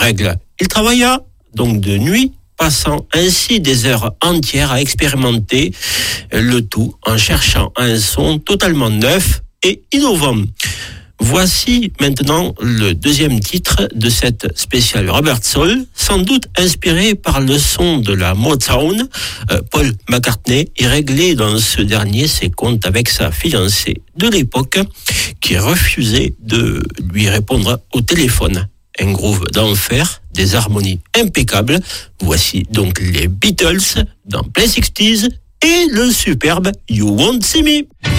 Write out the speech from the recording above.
règle. Il travailla donc de nuit, passant ainsi des heures entières à expérimenter le tout en cherchant un son totalement neuf et innovant. Voici maintenant le deuxième titre de cette spéciale Robert Soul, sans doute inspiré par le son de la Motown. Paul McCartney y réglait dans ce dernier ses comptes avec sa fiancée de l'époque qui refusait de lui répondre au téléphone. Un groove d'enfer, des harmonies impeccables. Voici donc les Beatles dans Play 60s et le superbe You Won't See Me.